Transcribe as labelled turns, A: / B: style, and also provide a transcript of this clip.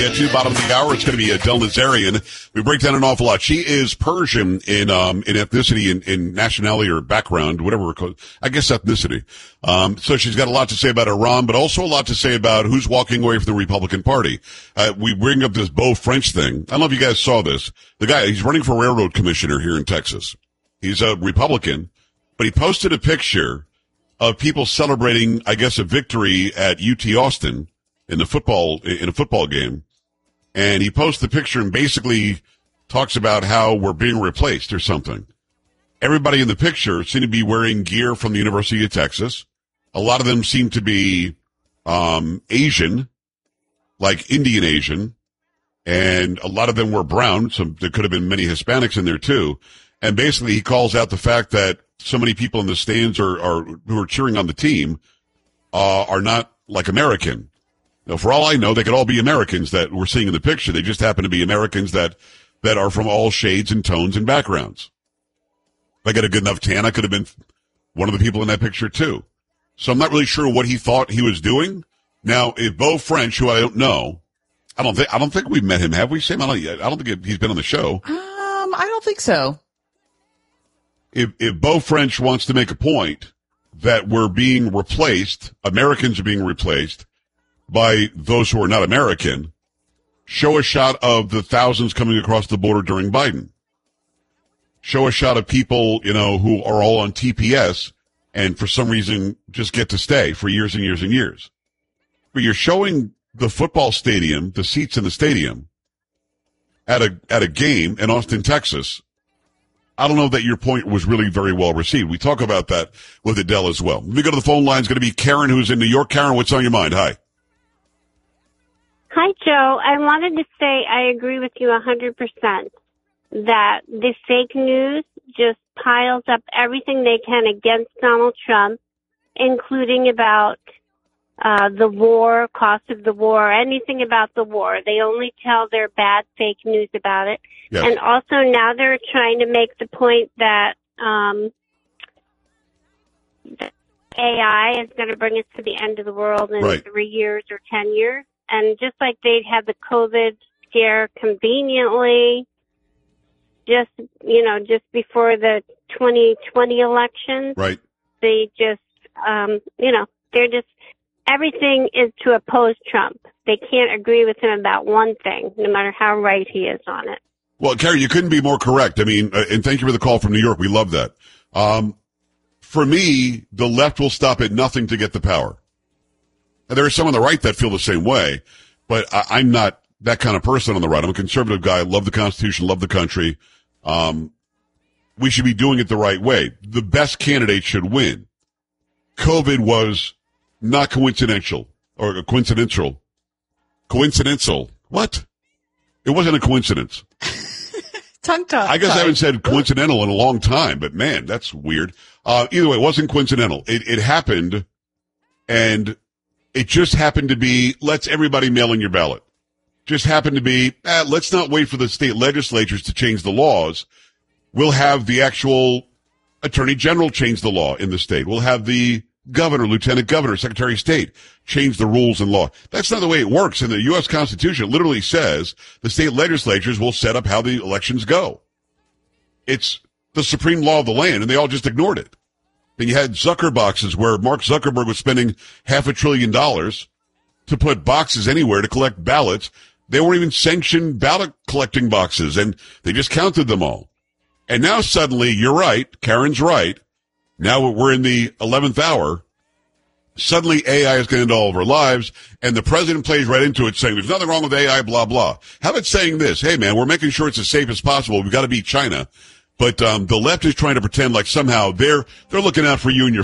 A: At the bottom of the hour, it's going to be Del Nazarian. We break down an awful lot. She is Persian in ethnicity, in nationality or background, whatever we're called. I guess ethnicity. So she's got a lot to say about Iran, but also a lot to say about who's walking away from the Republican Party. We bring up this Beau French thing. I don't know if you guys saw this. The guy, he's running for railroad commissioner here in Texas. He's a Republican, but he posted a picture of people celebrating, I guess, a victory at UT Austin in a football game. And he posts the picture and basically talks about how we're being replaced or something. Everybody in the picture seem to be wearing gear from the University of Texas. A lot of them seem to be Asian, like Indian Asian, and a lot of them were brown. So there could have been many Hispanics in there too. And basically he calls out the fact that so many people in the stands who are cheering on the team are not like American. Now, for all I know, they could all be Americans that we're seeing in the picture. They just happen to be Americans that are from all shades and tones and backgrounds. If I got a good enough tan, I could have been one of the people in that picture too. So I'm not really sure what he thought he was doing. Now, if Beau French, who I don't know, I don't think we've met him, have we, Sam? I don't think he's been on the show.
B: I don't think so.
A: If Beau French wants to make a point that we're being replaced, Americans are being replaced by those who are not American, show a shot of the thousands coming across the border during Biden. Show a shot of people, who are all on TPS and for some reason just get to stay for years and years and years. But you're showing the football stadium, the seats in the stadium at a game in Austin, Texas. I don't know that your point was really very well received. We talk about that with Adele as well. Let me go to the phone line. It's going to be Karen, who's in New York. Karen, what's on your mind? Hi.
C: Hi, Joe. I wanted to say I agree with you 100% that the fake news just piles up everything they can against Donald Trump, including about the war, cost of the war, anything about the war. They only tell their bad fake news about it.
A: Yes.
C: And also now they're trying to make the point that AI is going to bring us to the end of the world in 3 years or 10 years. And just like they had the COVID scare conveniently, just before the 2020 election,
A: right?
C: They just, they're just, everything is to oppose Trump. They can't agree with him about one thing, no matter how right he is on it.
A: Well, Carrie, you couldn't be more correct. I mean, and thank you for the call from New York. We love that. For me, the left will stop at nothing to get the power. And there are some on the right that feel the same way, but I'm not that kind of person on the right. I'm a conservative guy. Love the Constitution, love the country. We should be doing it the right way. The best candidate should win. COVID was not coincidental. What? It wasn't a coincidence.
B: Tongue talk.
A: I guess I haven't said coincidental in a long time, but man, that's weird. Either way, it wasn't coincidental. It happened, and it just happened to be, let's everybody mail in your ballot. Just happened to be, let's not wait for the state legislatures to change the laws. We'll have the actual attorney general change the law in the state. We'll have the governor, lieutenant governor, secretary of state change the rules and law. That's not the way it works. In the U.S. Constitution, it literally says the state legislatures will set up how the elections go. It's the supreme law of the land, and they all just ignored it. Then you had Zucker boxes where Mark Zuckerberg was spending $500 billion to put boxes anywhere to collect ballots. They weren't even sanctioned ballot collecting boxes, and they just counted them all. And now suddenly, you're right, Karen's right. Now we're in the 11th hour. Suddenly AI is getting into all of our lives, and the president plays right into it saying there's nothing wrong with AI, blah, blah. How about saying this? Hey, man, we're making sure it's as safe as possible. We've got to beat China. But the left is trying to pretend like somehow they're looking out for you and your